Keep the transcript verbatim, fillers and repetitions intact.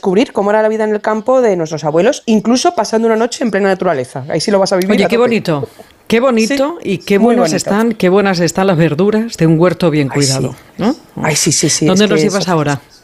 descubrir cómo era la vida en el campo de nuestros abuelos, incluso pasando una noche en plena naturaleza. Ahí sí lo vas a vivir. Oye, qué bonito. Qué bonito sí, y qué buenas están, qué buenas están las verduras de un huerto bien cuidado, Ay, sí. ¿no? Ay, sí, sí, sí. ¿Dónde nos llevas ahora?